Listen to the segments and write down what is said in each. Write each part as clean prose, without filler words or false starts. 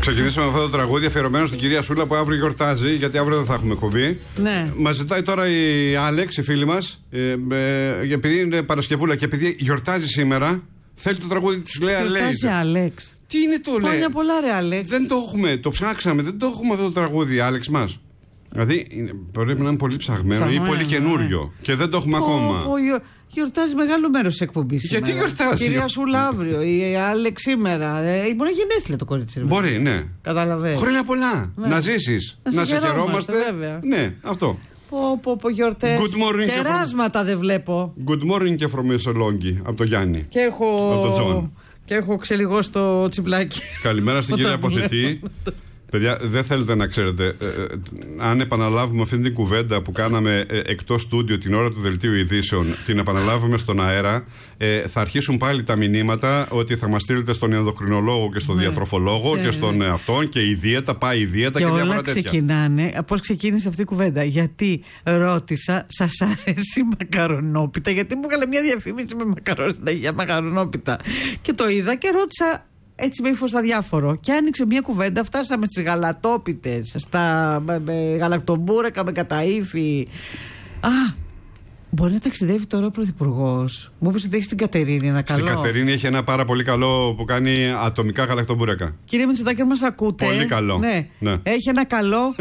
Ξεκινήσαμε με αυτό το τραγούδι αφιερωμένο στην κυρία Σούλα που αύριο γιορτάζει, γιατί αύριο δεν θα έχουμε εκπομπή. Ναι. Μας ζητάει τώρα η Άλεξ, η φίλη μας, επειδή είναι Παρασκευούλα και επειδή γιορτάζει σήμερα, θέλει το τραγούδι της Λέα Λέιζερ. Γιορτάζει Άλεξ. Τι είναι το λέει? Χρόνια πολλά, ρε Άλεξ. Δεν το έχουμε, το ψάξαμε, δεν το έχουμε αυτό το τραγούδι, Άλεξ μας. Δηλαδή πρέπει να είναι πολύ ψαγμένο ή πολύ καινούριο και δεν το έχουμε ακόμα. Γιορτάζει μεγάλο μέρος της εκπομπής. Γιατί γιορτάζει? Κυρία Σούλα αύριο, η Άλεξ σήμερα. Μπορεί να γενέθλια το κορίτσι. Μπορεί, ναι. Καταλαβαίνεις. Χρόνια πολλά. Ναι. Να ζήσεις. Να σε χαιρόμαστε. Βέβαια. Ναι, αυτό. Πω γιορτές. Κεράσματα δεν βλέπω. Good morning και from Μεσολόγγι, από το Γιάννη. Και έχω. Από τον Τζον. Και έχω ξελιγώ στο τσιπλάκι. Καλημέρα στην κυρία Αποθετή. Παιδιά, δεν θέλετε να ξέρετε, αν επαναλάβουμε αυτή την κουβέντα που κάναμε εκτός στούντιο την ώρα του δελτίου ειδήσεων, την επαναλάβουμε στον αέρα, θα αρχίσουν πάλι τα μηνύματα ότι θα μας στείλετε στον ενδοκρινολόγο και στον διατροφολόγο και στον αυτόν και η δίαιτα, πάει η δίαιτα και διάφορα τέτοια. Και όλα ξεκινάνε, πώς ξεκίνησε αυτή η κουβέντα? Γιατί ρώτησα, σας αρέσει η μακαρονόπιτα? Γιατί μου έκανε μια διαφήμιση για μακαρονόπιτα και το είδα και ρώτησα έτσι με ύφος αδιάφορο. Και άνοιξε μια κουβέντα, φτάσαμε στις γαλατόπιτες, στα γαλακτομπούρεκα με καταΐφι. Μπορεί να ταξιδεύει τώρα ο Πρωθυπουργός. Μου είπες ότι έχει στην Κατερίνη ένα καλό. Στην Κατερίνη έχει ένα πάρα πολύ καλό που κάνει ατομικά γαλακτομπούρεκα. Κύριε Μητσοτάκη, αν μας ακούτε. Πολύ καλό. Ναι. Έχει ένα καλό.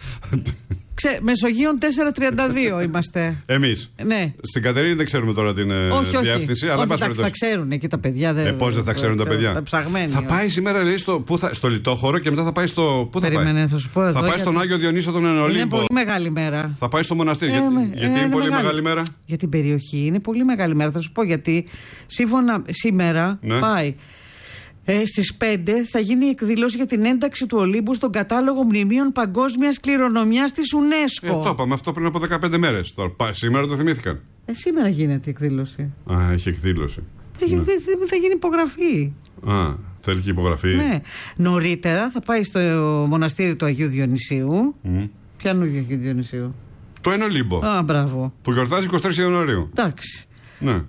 Μεσογείων 432 είμαστε. Εμείς. Ναι. Στην Κατερίνη δεν ξέρουμε τώρα την διεύθυνση. Αλλά εντάξει, θα ξέρουν εκεί τα παιδιά. Πώς δεν θα ξέρουν τα παιδιά? Θα πάει σήμερα, λέει, στο Λιτόχωρο και μετά θα πάει στο. Πού θα πάει? Θα σου πω εδώ. Θα πάει στον Άγιο Διονύσιο τον Ενολύμπο. Είναι πολύ μεγάλη μέρα. Θα πάει στο μοναστήρι. Γιατί είναι πολύ μεγάλη μέρα? Για την περιοχή είναι πολύ μεγάλη μέρα. Θα σου πω γιατί. Σύμφωνα σήμερα πάει. Στις 5 θα γίνει η εκδήλωση για την ένταξη του Ολύμπου στον κατάλογο μνημείων παγκόσμιας κληρονομιάς της UNESCO. Το είπαμε αυτό πριν από 15 μέρες. Σήμερα το θυμήθηκαν. Σήμερα γίνεται η εκδήλωση. Έχει εκδήλωση. Θα γίνει υπογραφή. Θέλει και υπογραφή. Ναι. Νωρίτερα θα πάει στο μοναστήρι του Αγίου Διονυσίου. Ποιανού Αγίου Διονυσίου? Το Ενολύμπο. Μπράβο. Που γιορτάζει 23 Ιανουαρίου. Εντάξει. Ναι.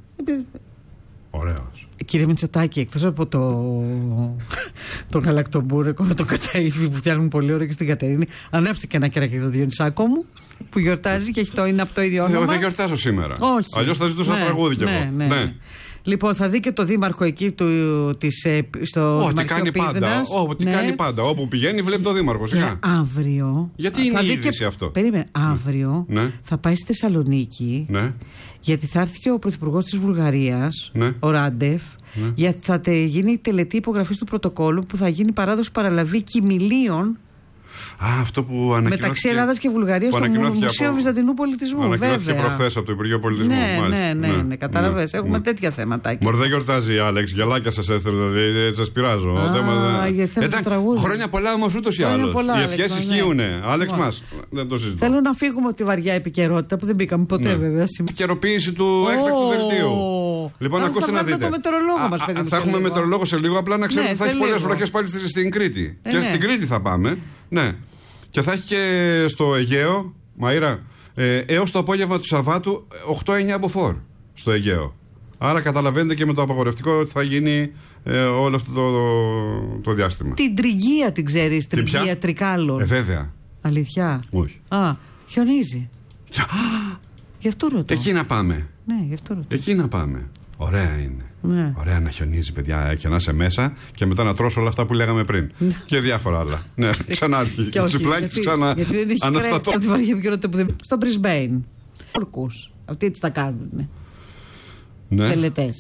Ωραίος. Κύριε Μητσοτάκη, εκτός από το γαλακτομπούρεκο με το καταΐφι που φτιάχνουν πολύ ωραία και στην Κατερίνη, ανέψτε και ένα κεράκι το Διονυσάκο μου που γιορτάζει και είναι από το ίδιο όνομα. Εγώ δεν γιορτάζω σήμερα. Όχι. Αλλιώς θα ζητούσα τραγούδι κι εγώ. Ναι. Λοιπόν, θα δει και το δήμαρχο εκεί στο Δημαρχείο Πίδνας. Ό,τι κάνει πάντα. Όπου πηγαίνει βλέπει το δήμαρχο. Αύριο. Γιατί είναι η είδηση αυτό? Περίμενε. Αύριο θα πάει στη Θεσσαλονίκη. Γιατί θα έρθει και ο πρωθυπουργός της Βουλγαρίας, ο Ράντεφ, γιατί θα γίνει η τελετή υπογραφής του πρωτοκόλλου που θα γίνει παράδοση παραλαβή κοιμηλίων. Αυτό που ανακοινώθηκε μεταξύ Ελλάδας και Βουλγαρίας στο Μουσείο Βυζαντινού Πολιτισμού. Ανακοινώθηκε προχθές από το Υπουργείο Πολιτισμού. Ναι, καταλαβαίνεις. Έχουμε τέτοια θέματα. Μωρ, δεν γιορτάζει η Άλεξ, γελάκια σας έθελα, σας πειράζω. Χρόνια πολλά όμως ούτως ή άλλως. Οι ευχές ισχύουνε. Άλεξ μας, δεν το συζητώ. Θέλω να φύγουμε από τη βαριά επικαιρότητα που δεν μπήκαμε ποτέ βέβαια. Επικαιροποίηση του έκτακτου δελτίου. Λοιπόν, ακούστε να δείτε. Θα έχουμε μετεωρολόγο σε λίγο, απλά να ξέρετε ότι θα έχει πολλές βροχές πάλι στην Κρήτη. Και στην Κρήτη θα πάμε. Ναι. Και θα έχει και στο Αιγαίο, Μαΐρα, έως το απόγευμα του Σαββάτου 8-9 μποφόρ στο Αιγαίο. Άρα καταλαβαίνετε και με το απαγορευτικό ότι θα γίνει όλο αυτό το διάστημα. Την Τριγία την ξέρεις, Τριγία Τρικάλων? Βέβαια. Αλήθεια? Όχι. Χιονίζει. Γι' αυτό ρωτώ. Εκεί να πάμε. Ναι, γι' αυτό ρωτώ. Εκεί να πάμε. Ωραία είναι. Ναι. Ωραία να χιονίζει, παιδιά, και να είσαι μέσα και μετά να τρως όλα αυτά που λέγαμε πριν. Και διάφορα άλλα. Ναι, ξανάρχει. Και τσιπλάκι ξανά. Γιατί δεν έχει κρέας. Τη βαριά επικαιρότητα που στο Brisbane. Όρκους. Αυτοί έτσι τα κάνουν. Ναι. Τελετές.